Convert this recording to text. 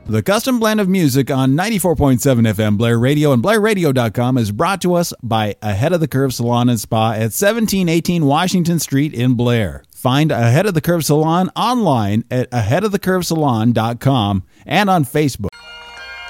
The custom blend of music on 94.7 FM Blair Radio and BlairRadio.com is brought to us by Ahead of the Curve Salon and Spa at 1718 Washington Street in Blair. Find Ahead of the Curve Salon online at aheadofthecurvesalon.com and on Facebook.